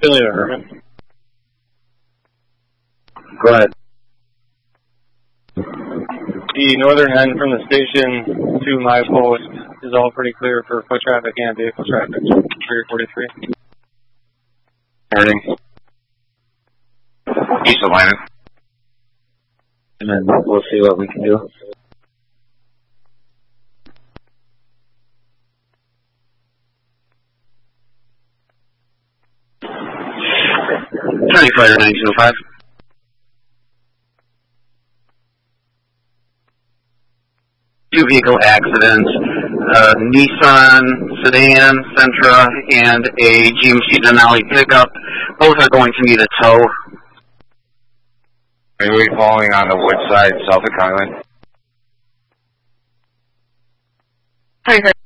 Billy to Herman. Go ahead. The northern end from the station to my post is all pretty clear for foot traffic and vehicle traffic. 343. Morning. East Atlanta. And then we'll see what we can do. Fighter 1905. Two vehicle accidents, Nissan sedan, Sentra, and a GMC Denali pickup. Both are going to need a tow. Are we falling on the wood side, Suffolk Island?